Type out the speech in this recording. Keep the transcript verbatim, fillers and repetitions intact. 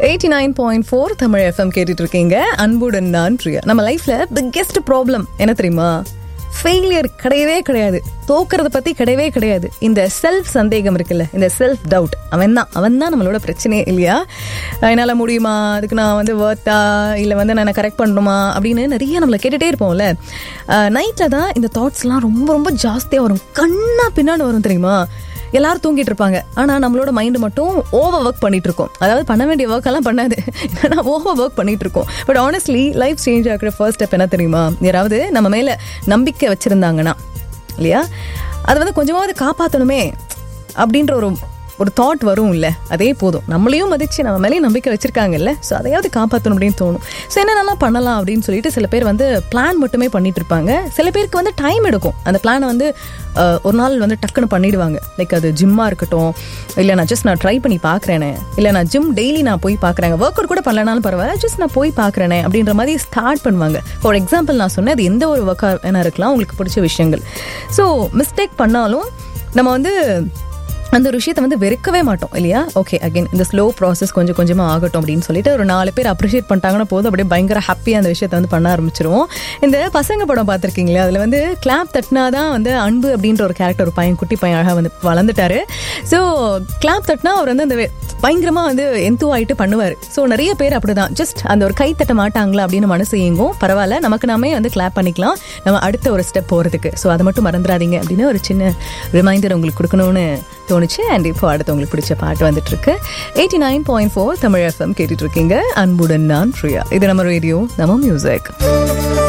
Eighty nine point four Tamil FM கேட்டுட்டு இருக்கீங்க. அன்புடன் நான் பிரியா. நம்ம லைஃப்ல பிக்கெஸ்ட் ப்ராப்ளம் என்ன தெரியுமா? ஃபெயிலியர் கிடையவே கிடையாது, தோக்கிறத பத்தி கிடையவே கிடையாது. இந்த செல்ஃப் சந்தேகம் இருக்குல்ல, இந்த செல்ஃப் டவுட், அவன் தான் அவன் தான் நம்மளோட பிரச்சனையே இல்லையா? என்னால் முடியுமா, அதுக்கு நான் வந்து வர்த்தா, இல்லை வந்து நான் கரெக்ட் பண்ணணுமா அப்படின்னு நிறைய நம்மளை கேட்டுகிட்டே இருப்போம்ல. நைட்டில் தான் இந்த தாட்ஸ்லாம் ரொம்ப ரொம்ப ஜாஸ்தியாக வரும், கண்ணா பின்னாடி வரும் தெரியுமா? எல்லாரும் தூங்கிட்டு இருப்பாங்க, ஆனால் நம்மளோட மைண்டு மட்டும் ஓவர் ஒர்க் பண்ணிட்டு இருக்கோம். அதாவது பண்ண வேண்டிய ஒர்க் எல்லாம் பண்ணாது, ஏன்னா ஓவர் ஒர்க் பண்ணிட்டு இருக்கோம். பட் ஆனஸ்ட்லி லைஃப் சேஞ்ச் ஆகிற ஃபர்ஸ்ட் ஸ்டெப் என்ன தெரியுமா? யாராவது நம்ம மேலே நம்பிக்கை வச்சுருந்தாங்கன்னா இல்லையா, அதை வந்து கொஞ்சமாவது காப்பாற்றணுமே அப்படின்ற ஒரு ஒரு தாட் வரும் இல்லை, அதே போதும். நம்மளையும் மதிச்சு நம்ம மேலேயும் நம்பிக்கை வச்சிருக்காங்கல்ல, ஸோ அதையாவது காப்பாற்றணும் அப்படின்னு தோணும். ஸோ என்னென்னலாம் பண்ணலாம் அப்படின்னு சொல்லிட்டு சில பேர் வந்து பிளான் மட்டுமே பண்ணிட்டு இருப்பாங்க. சில பேருக்கு வந்து டைம் எடுக்கும். அந்த பிளானை வந்து ஒரு நாள் வந்து டக்குன்னு பண்ணிடுவாங்க. லைக் அது ஜிம்மாக இருக்கட்டும், இல்லை நான் ஜஸ்ட் நான் ட்ரை பண்ணி பார்க்குறேனே, இல்லை நான் ஜிம் டெய்லி நான் போய் பார்க்குறேங்க, ஒர்க் அவுட் கூட பண்ணலனாலும் பரவாயில்ல, ஜஸ்ட் நான் போய் பார்க்குறேனே அப்படின்ற மாதிரி ஸ்டார்ட் பண்ணுவாங்க. ஃபார் எக்ஸாம்பிள் நான் சொன்னேன், அது எந்த ஒரு ஒர்க்காக வேணா இருக்கலாம், உங்களுக்கு பிடிச்ச விஷயங்கள். ஸோ மிஸ்டேக் பண்ணாலும் நம்ம வந்து அந்த ஒரு விஷயத்தை வந்து வெறுக்கவே மாட்டோம் இல்லையா? ஓகே, அகைன் இந்த ஸ்லோ ப்ராசஸ் கொஞ்சம் கொஞ்சமாக ஆகட்டும் அப்படின்னு சொல்லிட்டு ஒரு நாலு பேர் அப்ரிஷியேட் பண்ணிட்டாங்கன்னா போதும், அப்படியே பயங்கர ஹாப்பியாக அந்த விஷயத்தை வந்து பண்ண ஆரம்பிச்சிருவோம். இந்த பசங்க படம் பார்த்துருக்கீங்களா? அதில் வந்து கிளாப் தட்டினா தான் வந்து அன்பு அப்படின்ற ஒரு கேரக்டர், ஒரு பையன், குட்டி பையன் அழகாக வந்து வளர்ந்துட்டாரு. ஸோ கிளாப் தட்டினா அவர் வந்து அந்த பயங்கரமாக வந்து எந்தூ ஆகிட்டு பண்ணுவார். ஸோ நிறைய பேர் அப்படி தான், ஜஸ்ட் அந்த ஒரு கை தட்ட மாட்டாங்களா அப்படின்னு மனசு இயங்கும். பரவாயில்ல, நமக்கு நாமே வந்து கிளாப் பண்ணிக்கலாம் நம்ம அடுத்த ஒரு ஸ்டெப் போகிறதுக்கு. ஸோ அதை மட்டும் மறந்துடாதீங்க அப்படின்னு ஒரு சின்ன ரிமைண்டர் உங்களுக்கு கொடுக்கணும்னு தோணுச்சு. அண்ட் இப்போ அடுத்து உங்களுக்கு பிடிச்ச பாட்டு வந்துட்டு இருக்கு. Eighty nine point four Tamil FM கேட்டுட்டு இருக்கீங்க. அன்புடன் நான் பிரியா. இது நம்ம ரேடியோ, நம்ம மியூசிக்.